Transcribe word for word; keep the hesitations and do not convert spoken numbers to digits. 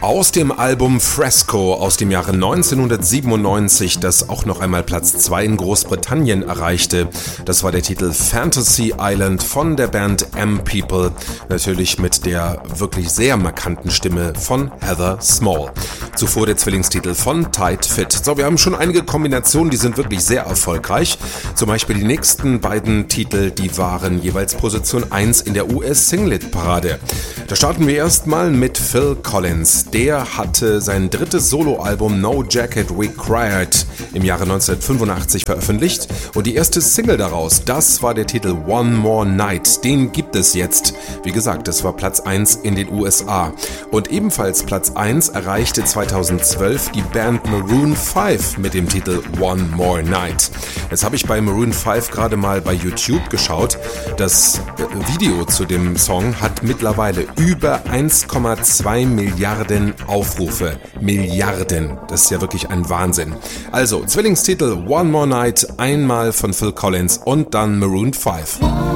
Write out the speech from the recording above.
Aus dem Album Fresco aus dem Jahre neunzehnhundertsiebenundneunzig, das auch noch einmal Platz zwei in Großbritannien erreichte. Das war der Titel Fantasy Island von der Band M-People, natürlich mit der wirklich sehr markanten Stimme von Heather Small. Zuvor der Zwillingstitel von Tight Fit. So, wir haben schon einige Kombinationen, die sind wirklich sehr erfolgreich. Zum Beispiel die nächsten beiden Titel, die waren jeweils Position eins in der U S-Singlet-Parade. Da starten wir erstmal mit Phil Collins. Der hatte sein drittes Soloalbum No Jacket Required im Jahre neunzehnhundertfünfundachtzig veröffentlicht und die erste Single daraus, das war der Titel One More Night. Den gibt es jetzt. Wie gesagt, das war Platz eins in den U S A. Und ebenfalls Platz eins erreichte zweitausendzwölf die Band Maroon fünf mit dem Titel One More Night. Jetzt habe ich bei Maroon fünf gerade mal bei YouTube geschaut. Das Video zu dem Song hat mittlerweile über eins Komma zwei Milliarden Aufrufe. Milliarden. Das ist ja wirklich ein Wahnsinn. Also, Zwillingstitel One More Night, einmal von Phil Collins und dann Maroon fünf.